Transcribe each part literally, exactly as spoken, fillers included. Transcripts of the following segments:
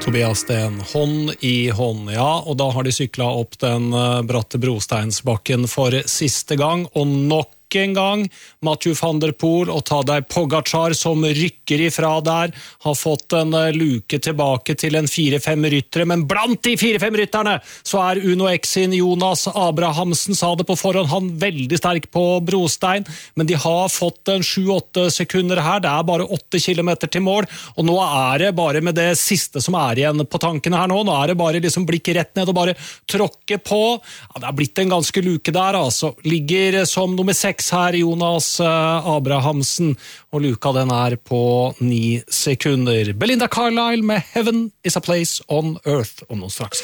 Tobias Sten, hånd i hånd, ja, og da har de syklet opp den bratte brosteinsbakken for siste gang, og nok en gang Mathieu van der Poel og Tadej Pogačar som rykker ifra der, har fått en luke tilbake til en fire-fem ryttere, men blant de fire-fem rytterne så er Uno X sin Jonas Abrahamsen, sa det på forhånd, han veldig sterk på brostein, men de har fått en sju-åtte sekunder her, det er bare åtte kilometer til mål, og nå er det bare med det siste som er igjen på tankene her nå, nå er det bare liksom blikket rett ned og bare tråkke på, ja, det er blitt en ganske luke der, altså, ligger som nummer seks her Jonas Abrahamsen, og luka den er på ni sekunder. Belinda Carlisle med Heaven is a Place on Earth, om noen straks.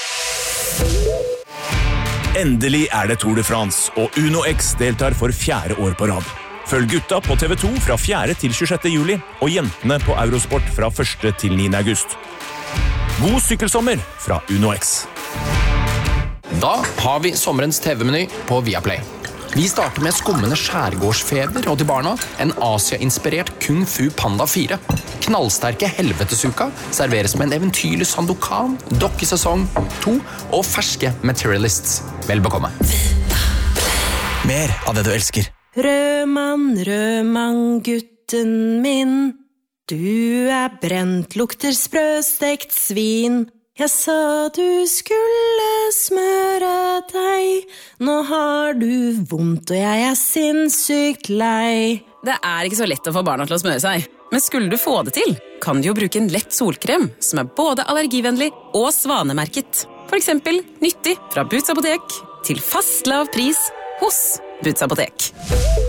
Endelig er det Tour de France, og Uno X deltar for fjerde år på rad. Følg gutta på T V to fra fjerde til tjuesjette juli, og jentene på Eurosport fra første til niende august. God sykkelsommer fra Uno X. Da har vi sommerens T V-meny på Viaplay. Vi starter med skummende skjærgårdsfeber, og til barna en Asia-inspirert Kung Fu Panda fire. Knallsterke helvetesuka serveres med en eventyrlig Sandokan, dokkesesong to og ferske Materialists. Vel bekomme. Mer av det du elsker. Rødmann, rødmann, gutten min, du er brent, lukter sprøstekt svin. Jeg sa du skulle smøre deg, nå har du vondt og jeg er sinnssykt lei. Det er ikke så lett å få barna til å smøre seg, men skulle du få det til, kan du jo bruke en lett solkrem som er både allergivennlig og svanemerket. For eksempel nyttig fra Boots Apotek til fast lav pris hos Boots Apotek.